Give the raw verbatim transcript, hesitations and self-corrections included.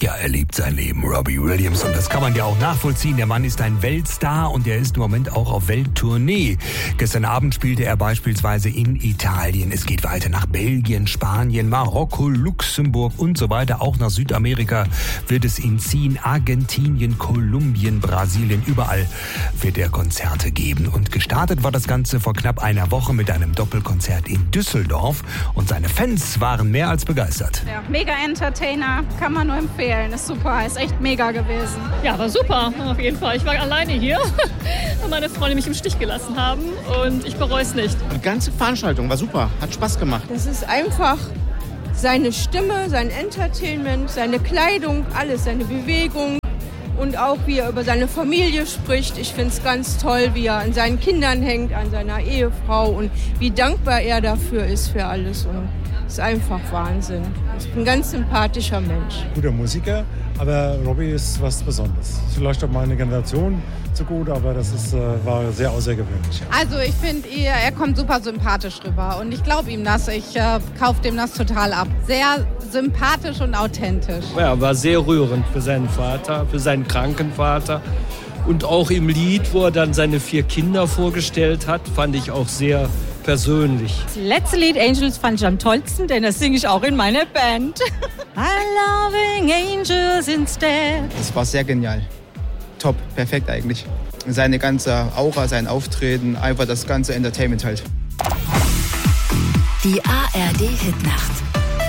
Ja, er lebt sein Leben, Robbie Williams. Und das kann man ja auch nachvollziehen. Der Mann ist ein Weltstar und er ist im Moment auch auf Welttournee. Gestern Abend spielte er beispielsweise in Italien. Es geht weiter nach Belgien, Spanien, Marokko, Luxemburg und so weiter. Auch nach Südamerika wird es ihn ziehen. Argentinien, Kolumbien, Brasilien, überall wird er Konzerte geben. Und gestartet war das Ganze vor knapp einer Woche mit einem Doppelkonzert in Düsseldorf. Und seine Fans waren mehr als begeistert. Ja, mega Entertainer, kann man nur empfehlen. Ist super, ist echt mega gewesen. Ja, war super, auf jeden Fall. Ich war alleine hier, weil meine Freunde mich im Stich gelassen haben und ich bereue es nicht. Die ganze Veranstaltung war super, hat Spaß gemacht. Das ist einfach seine Stimme, sein Entertainment, seine Kleidung, alles, seine Bewegung und auch wie er über seine Familie spricht. Ich finde es ganz toll, wie er an seinen Kindern hängt, an seiner Ehefrau und wie dankbar er dafür ist für alles. Und ist einfach Wahnsinn. Ich bin ein ganz sympathischer Mensch. Guter Musiker, aber Robbie ist was Besonderes. Vielleicht auch meine Generation zu gut, aber das ist, äh, war sehr außergewöhnlich. Also ich finde, er kommt super sympathisch rüber und ich glaube ihm das. Ich äh, kaufe dem das total ab. Sehr sympathisch und authentisch. Ja, war sehr rührend für seinen Vater, für seinen kranken Vater. Und auch im Lied, wo er dann seine vier Kinder vorgestellt hat, fand ich auch sehr persönlich. Das letzte Lied Angels fand ich am tollsten, denn das singe ich auch in meiner Band. I'm loving angels instead. Das war sehr genial. Top, perfekt eigentlich. Seine ganze Aura, sein Auftreten, einfach das ganze Entertainment halt. Die A R D Hitnacht.